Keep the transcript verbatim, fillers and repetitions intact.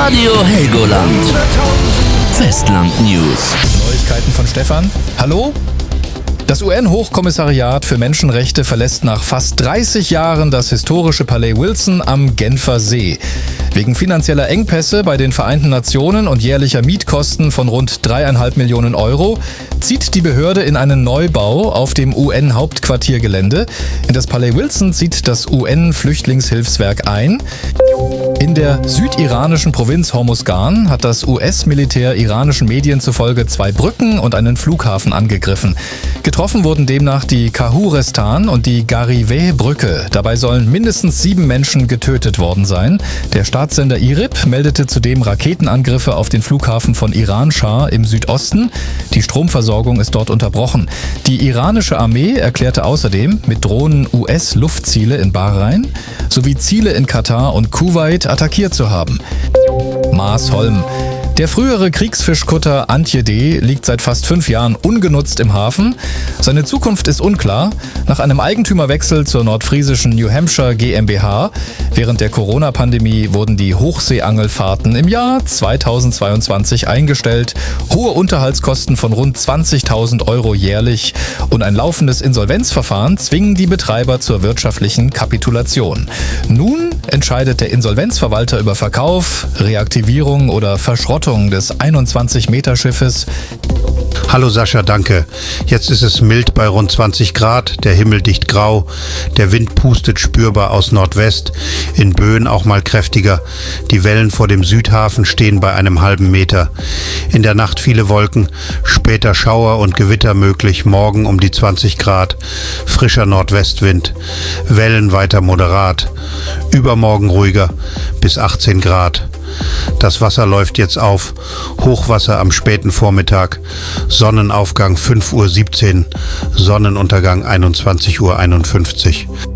Radio Helgoland. Festland News. Neuigkeiten von Stefan. Hallo? Das U N-Hochkommissariat für Menschenrechte verlässt nach fast dreißig Jahren das historische Palais Wilson am Genfer See. Wegen finanzieller Engpässe bei den Vereinten Nationen und jährlicher Mietkosten von rund dreieinhalb Millionen Euro zieht die Behörde in einen Neubau auf dem U N-Hauptquartiergelände. In das Palais Wilson zieht das U N-Flüchtlingshilfswerk ein. In der südiranischen Provinz Hormuzgan hat das U S-Militär iranischen Medien zufolge zwei Brücken und einen Flughafen angegriffen. Getroffen wurden demnach die Kahurestan und die Gariveh-Brücke. Dabei sollen mindestens sieben Menschen getötet worden sein. Der Staatssender I R I B meldete zudem Raketenangriffe auf den Flughafen von Iran-Schah im Südosten. Die Stromversorgung ist dort unterbrochen. Die iranische Armee erklärte außerdem, mit Drohnen U S-Luftziele in Bahrain sowie Ziele in Katar und Kuwait attackiert zu haben. Maasholm. Der frühere Kriegsfischkutter Antje D. liegt seit fast fünf Jahren ungenutzt im Hafen. Seine Zukunft ist unklar. Nach einem Eigentümerwechsel zur nordfriesischen New Hampshire GmbH während der Corona-Pandemie wurden die Hochseeangelfahrten im Jahr zweitausendzweiundzwanzig eingestellt. Hohe Unterhaltskosten von rund zwanzigtausend Euro jährlich und ein laufendes Insolvenzverfahren zwingen die Betreiber zur wirtschaftlichen Kapitulation. Nun entscheidet der Insolvenzverwalter über Verkauf, Reaktivierung oder Verschrottung des einundzwanzig-Meter-Schiffes. Hallo Sascha, danke. Jetzt ist es mild bei rund zwanzig Grad, der Himmel dicht grau, der Wind pustet spürbar aus Nordwest, in Böen auch mal kräftiger. Die Wellen vor dem Südhafen stehen bei einem halben Meter. In der Nacht viele Wolken, später Schauer und Gewitter möglich, morgen um die zwanzig Grad, frischer Nordwestwind, Wellen weiter moderat, übermorgen ruhiger bis achtzehn Grad. Das Wasser läuft jetzt auf, Hochwasser am späten Vormittag, Sonnenaufgang fünf Uhr siebzehn, Sonnenuntergang einundzwanzig Uhr einundfünfzig.